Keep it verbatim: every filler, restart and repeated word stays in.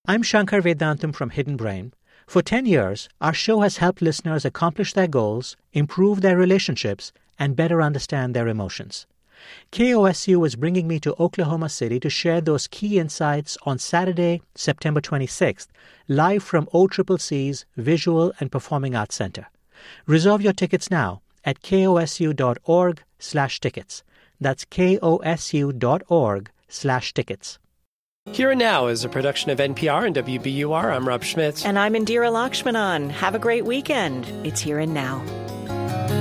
I'm Shankar Vedantam from Hidden Brain. For ten years, our show has helped listeners accomplish their goals, improve their relationships, and better understand their emotions. K O S U is bringing me to Oklahoma City to share those key insights on Saturday, September twenty-sixth, live from O C C C's Visual and Performing Arts Center. Reserve your tickets now at kosu.org slash tickets. That's kosu.org slash tickets. Here and Now is a production of N P R and W B U R. I'm Rob Schmitz. And I'm Indira Lakshmanan. Have a great weekend. It's Here and Now.